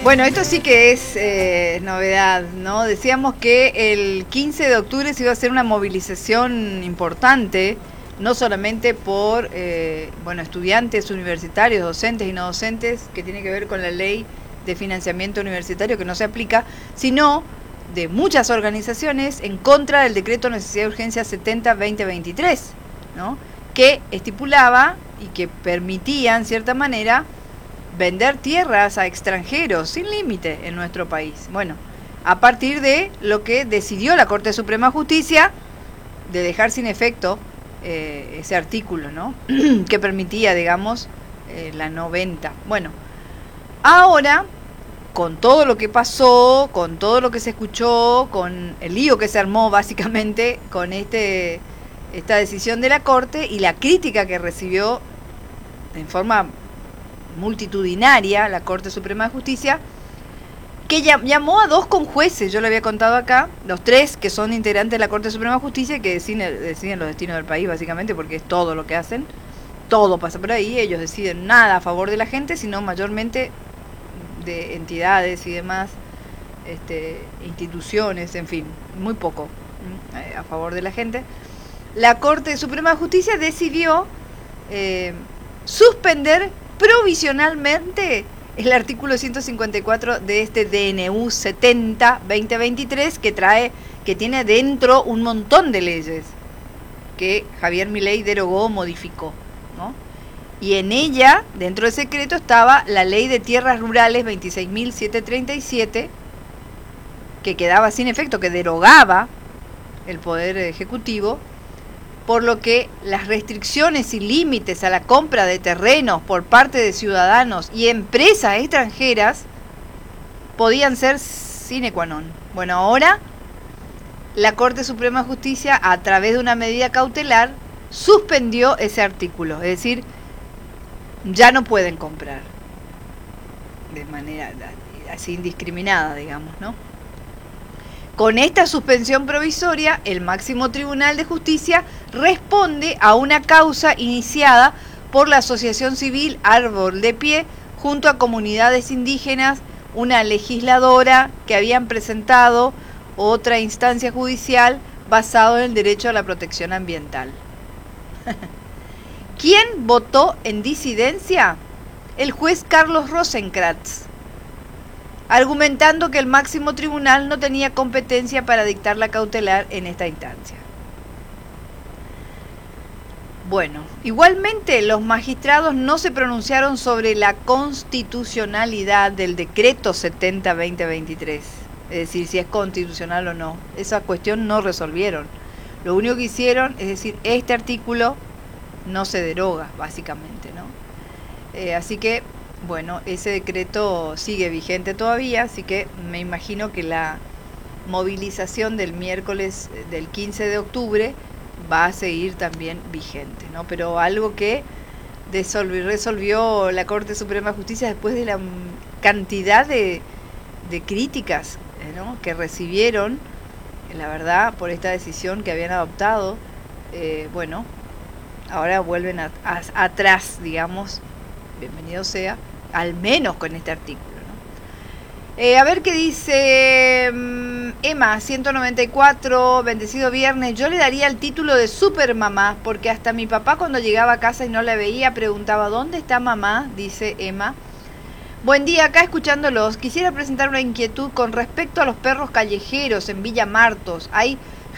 Bueno, esto sí que es novedad, ¿no? Decíamos que el 15 de octubre se iba a hacer una movilización importante, no solamente por estudiantes universitarios, docentes y no docentes, que tiene que ver con la ley de financiamiento universitario que no se aplica, sino de muchas organizaciones en contra del decreto de necesidad de urgencia 70-2023, ¿no? Que estipulaba y que permitía, en cierta manera, vender tierras a extranjeros sin límite en nuestro país. Bueno, a partir de lo que decidió la Corte Suprema de Justicia de dejar sin efecto ese artículo, ¿no? que permitía, digamos, la no venta. Bueno, ahora, con todo lo que pasó, con todo lo que se escuchó, con el lío que se armó básicamente con esta decisión de la Corte y la crítica que recibió en forma multitudinaria la Corte Suprema de Justicia, que llamó a 2 conjueces, yo le había contado acá, los 3 que son integrantes de la Corte Suprema de Justicia, que deciden los destinos del país básicamente, porque es todo lo que hacen, todo pasa por ahí, ellos deciden nada a favor de la gente, sino mayormente de entidades y demás, instituciones, en fin, muy poco a favor de la gente. La Corte Suprema de Justicia decidió suspender provisionalmente el artículo 154 de este DNU 70-2023 que tiene dentro un montón de leyes que Javier Milei derogó o modificó, ¿no? Y en ella, dentro del secreto, estaba la Ley de Tierras Rurales 26.737, que quedaba sin efecto, que derogaba el Poder Ejecutivo, por lo que las restricciones y límites a la compra de terrenos por parte de ciudadanos y empresas extranjeras podían ser sine qua non. Bueno, ahora la Corte Suprema de Justicia, a través de una medida cautelar, suspendió ese artículo, es decir, ya no pueden comprar de manera así indiscriminada, digamos, ¿no? Con esta suspensión provisoria, el máximo Tribunal de Justicia responde a una causa iniciada por la Asociación Civil Árbol de Pie junto a comunidades indígenas, una legisladora que habían presentado otra instancia judicial basado en el derecho a la protección ambiental. ¿Quién votó en disidencia? El juez Carlos Rosenkrantz, argumentando que el máximo tribunal no tenía competencia para dictar la cautelar en esta instancia. Bueno, igualmente los magistrados no se pronunciaron sobre la constitucionalidad del decreto 70-2023, es decir, si es constitucional o no. Esa cuestión no resolvieron. Lo único que hicieron es decir, este artículo no se deroga, básicamente, ¿no? Así que, bueno, ese decreto sigue vigente todavía, así que me imagino que la movilización del miércoles del 15 de octubre va a seguir también vigente, ¿no? Pero algo que resolvió la Corte Suprema de Justicia después de la cantidad de críticas, ¿no? que recibieron, la verdad, por esta decisión que habían adoptado. Bueno, ahora vuelven atrás, digamos, bienvenido sea, al menos con este artículo, ¿no? A ver qué dice Emma 194, bendecido viernes. Yo le daría el título de super mamá, porque hasta mi papá cuando llegaba a casa y no la veía preguntaba ¿dónde está mamá? Dice Emma. Buen día, acá escuchándolos. Quisiera presentar una inquietud con respecto a los perros callejeros en Villa Martos. Hay